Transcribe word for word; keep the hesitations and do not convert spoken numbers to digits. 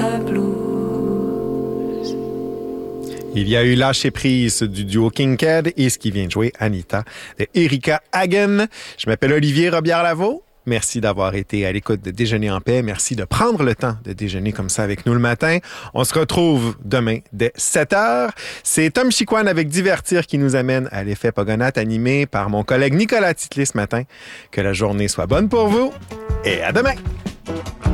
blues. Il y a eu Lâcher prise du duo Kinkade et ce qui vient de jouer Anita de Erika Hagen. Je m'appelle Olivier Robillard-Lavaux. Merci d'avoir été à l'écoute de Déjeuner en paix. Merci de prendre le temps de déjeuner comme ça avec nous le matin. On se retrouve demain dès sept heures. C'est Tom Chiquan avec Divertir qui nous amène à l'effet Pogonat animé par mon collègue Nicolas Titlis ce matin. Que la journée soit bonne pour vous et à demain!